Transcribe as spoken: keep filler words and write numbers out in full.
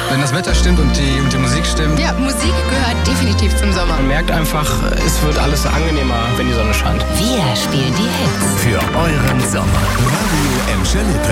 Wenn das Wetter stimmt und die, und die Musik stimmt. Ja, Musik gehört definitiv zum Sommer. Man merkt einfach, es wird alles angenehmer, wenn die Sonne scheint. Wir spielen die Hits für euren Sommer. Radio Emscher Lippe.